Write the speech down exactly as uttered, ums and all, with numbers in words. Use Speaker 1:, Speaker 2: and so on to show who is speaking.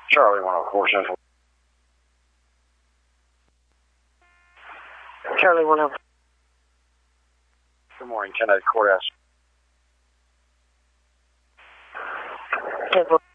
Speaker 1: Charlie one oh four Central.
Speaker 2: Charlie one oh four.
Speaker 1: Good morning, ten eight Courthouse.
Speaker 2: Central.